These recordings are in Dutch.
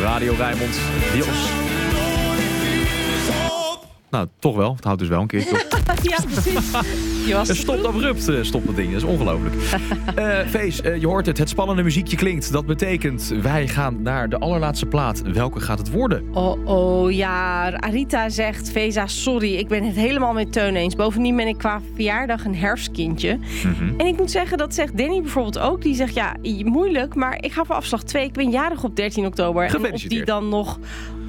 Radio Rijnmond. Jos. Nou, toch wel. Het houdt dus wel een keertje op. Ja, precies. Het stopt abrupt, stopt dat ding. Dat is ongelooflijk. Vees, je hoort het. Het spannende muziekje klinkt. Dat betekent, wij gaan naar de allerlaatste plaat. Welke gaat het worden? Ja. Arita zegt, Veza, sorry. Ik ben het helemaal met Teun eens. Bovendien ben ik qua verjaardag een herfstkindje. En ik moet zeggen, dat zegt Danny bijvoorbeeld ook. Die zegt, ja, moeilijk, maar ik ga voor afslag 2. Ik ben jarig op 13 oktober. En op die dan nog...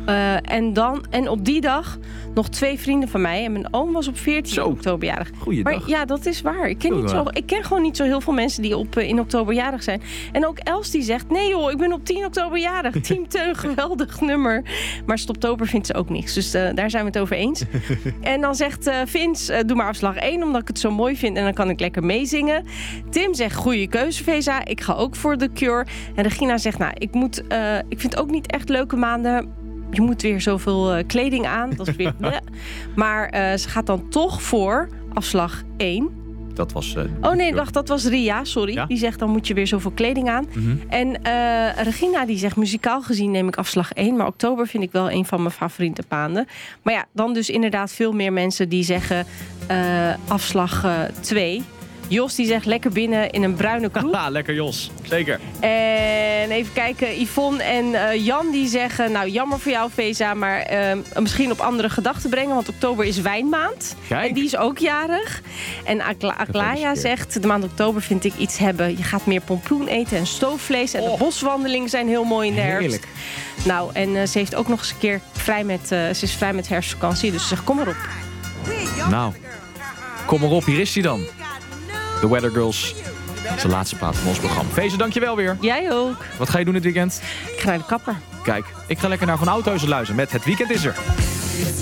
En op die dag nog 2 vrienden van mij. En mijn oom was op 14 oktober jarig. Goeiedag. Maar ja, dat is waar. Ik ken gewoon niet zo heel veel mensen die in oktober jarig zijn. En ook Els die zegt, nee joh, ik ben op 10 oktober jarig. Team Teun, geweldig nummer. Maar Stoptober vindt ze ook niks. Dus daar zijn we het over eens. En dan zegt Vince, doe maar afslag 1, omdat ik het zo mooi vind. En dan kan ik lekker meezingen. Tim zegt, goede keuze, Veza. Ik ga ook voor The Cure. En Regina zegt, nou, ik vind ook niet echt leuke maanden. Je moet weer zoveel kleding aan. Dat is weer... Maar ze gaat dan toch voor afslag 1. Dat was... dat was Ria, sorry. Ja? Die zegt, dan moet je weer zoveel kleding aan. En Regina die zegt, muzikaal gezien neem ik afslag 1. Maar oktober vind ik wel een van mijn favoriete maanden. Maar ja, dan dus inderdaad veel meer mensen die zeggen afslag 2. Jos die zegt lekker binnen in een bruine kroeg. Haha, lekker Jos. Zeker. En even kijken, Yvonne en Jan die zeggen... Nou, jammer voor jou, Veza, maar misschien op andere gedachten brengen. Want oktober is wijnmaand. Kijk. En die is ook jarig. En Aklaya zegt, de maand oktober vind ik iets hebben. Je gaat meer pompoen eten en stoofvlees. En de boswandelingen zijn heel mooi in de herfst. Heerlijk. Nou, en ze heeft ook nog eens een keer ze is vrij met herfstvakantie. Dus ze zegt, kom maar op. Nou, kom maar op, hier is hij dan. The Weather Girls. Dat is de laatste plaat van ons programma. Veza, dankjewel weer. Jij ook. Wat ga je doen dit weekend? Ik ga naar de kapper. Kijk, ik ga lekker naar Van Oudhuizen luisteren met Het Weekend is er.